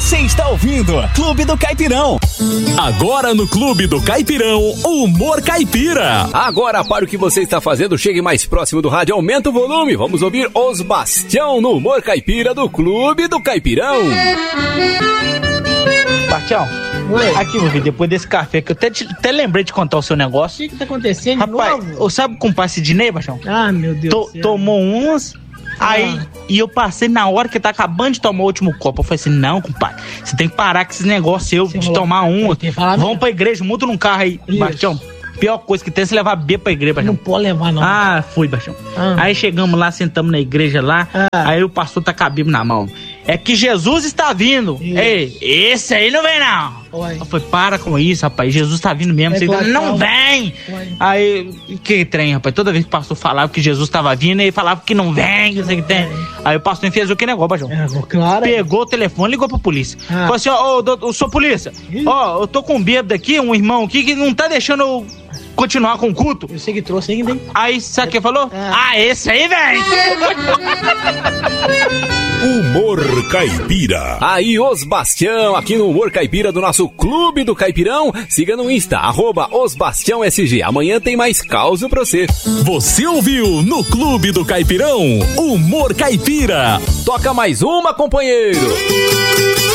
Você está ouvindo Clube do Caipirão. Agora no Clube do Caipirão, Humor Caipira. Agora, para o que você está fazendo, chegue mais próximo do rádio, aumenta o volume. Vamos ouvir Os Bastião no Humor Caipira do Clube do Caipirão. Bastião, aqui, meu filho, depois desse café, que eu até lembrei de contar o seu negócio. O que tá acontecendo, rapaz, eu sabe com o compadre Sidney, Bastião? Ah, meu Deus do céu. Tomou uns... Aí, e eu passei na hora que ele tá acabando de tomar o último copo. Eu falei assim, não, compadre, você tem que parar com esses negócios de tomar um. Vamos pra igreja, muda num carro aí. Isso. Bastião, pior coisa que tem é você levar B pra igreja, Bastião. Não pode levar, não. Ah, fui, Bastião. Aí chegamos lá, sentamos na igreja lá, aí o pastor tá com a Bíblia na mão. É que Jesus está vindo. Isso. Ei, esse aí não vem, não. Oi. Eu falei, para com isso, rapaz. Jesus tá vindo mesmo. Você não vem. Oi. Aí, que trem, rapaz. Toda vez que o pastor falava que Jesus tava vindo, ele falava que não vem, não sei o que tem. Aí o pastor fez o que negócio, Bastião? Claro. Pegou o telefone, ligou pra polícia. Falou assim, ô, sou polícia. Ó, eu tô com um bêbado aqui, um irmão aqui, que não tá deixando eu continuar com o culto. Eu sei que trouxe ainda, hein? Aí, sabe o que ele falou? Esse aí, velho. Humor Caipira. Aí, Os Bastião, aqui no Humor Caipira do nosso Clube do Caipirão. Siga no Insta, @OsBastiãoSG. Amanhã tem mais causa pra você. Você ouviu no Clube do Caipirão, Humor Caipira. Toca mais uma, companheiro.